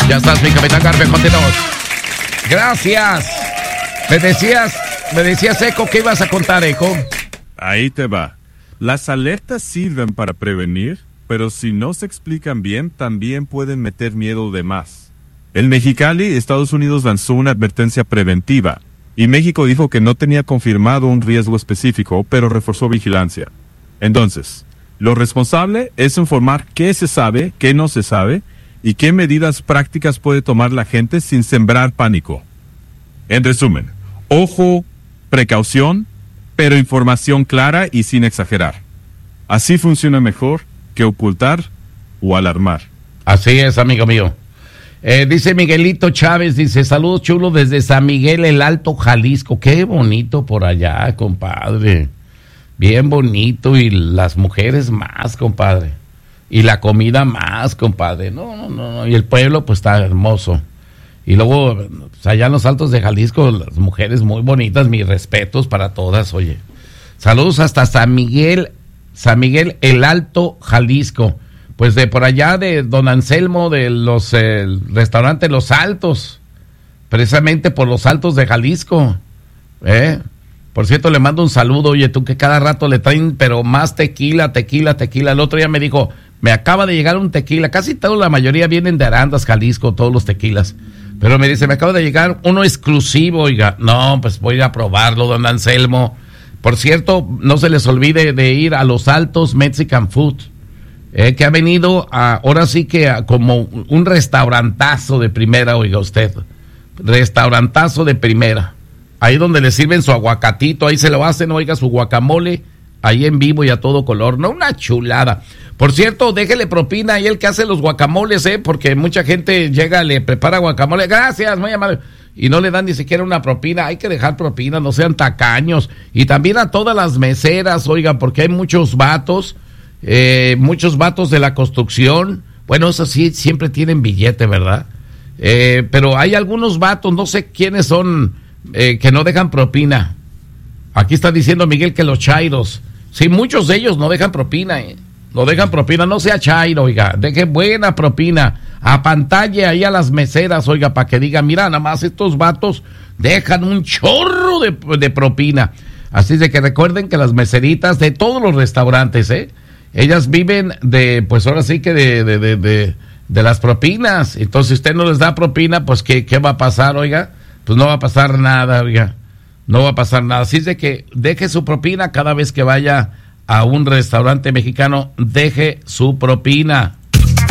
Ya estás, mi capitán Garfio, continuamos. Gracias. Me decías, Eco, ¿qué ibas a contar, Eco? Ahí te va. Las alertas sirven para prevenir, pero si no se explican bien, también pueden meter miedo de más. En Mexicali, Estados Unidos lanzó una advertencia preventiva, y México dijo que no tenía confirmado un riesgo específico, pero reforzó vigilancia. Entonces, lo responsable es informar qué se sabe, qué no se sabe, y qué medidas prácticas puede tomar la gente sin sembrar pánico. En resumen, ojo, precaución, pero información clara y sin exagerar. Así funciona mejor que ocultar o alarmar. Así es, amigo mío. Dice Miguelito Chávez, dice, saludos chulos desde San Miguel el Alto, Jalisco. Qué bonito por allá, compadre. Bien bonito, y las mujeres más, compadre. Y la comida más, compadre. No. Y el pueblo, pues, está hermoso. Y luego, pues, allá en los Altos de Jalisco, las mujeres muy bonitas, mis respetos para todas, oye. Saludos hasta San Miguel el Alto, Jalisco. Pues de por allá de Don Anselmo, de los restaurantes Los Altos. Precisamente por los Altos de Jalisco. Por cierto, le mando un saludo, oye, tú que cada rato le traen, pero más tequila. El otro día me dijo, me acaba de llegar un tequila. Casi toda la mayoría vienen de Arandas, Jalisco, todos los tequilas. Pero me dice, me acaba de llegar uno exclusivo, oiga. No, pues voy a probarlo, don Anselmo. Por cierto, no se les olvide de ir a Los Altos Mexican Food, que ha venido ahora sí que como un restaurantazo de primera, oiga usted. Restaurantazo de primera. Ahí donde le sirven su aguacatito, ahí se lo hacen, oiga, su guacamole, ahí en vivo y a todo color. No, una chulada. Por cierto, déjele propina ahí el que hace los guacamoles, porque mucha gente llega, le prepara guacamole. Gracias, muy amable. Y no le dan ni siquiera una propina. Hay que dejar propina, no sean tacaños. Y también a todas las meseras, oiga, porque hay muchos vatos de la construcción. Bueno, eso sí, siempre tienen billete, ¿verdad? Pero hay algunos vatos, no sé quiénes son, que no dejan propina. Aquí está diciendo Miguel que los chairos. Sí, muchos de ellos no dejan propina, No dejan propina, no sea chairo, oiga. Deje buena propina. Apantalle ahí a las meseras, oiga, para que digan, mira, nada más estos vatos dejan un chorro de propina. Así de que recuerden que las meseritas de todos los restaurantes, ellas viven de, pues ahora sí que de las propinas. Entonces, si usted no les da propina, pues ¿qué va a pasar, oiga? Pues no va a pasar nada, oiga. No va a pasar nada. Así es de que deje su propina cada vez que vaya a un restaurante mexicano. Deje su propina.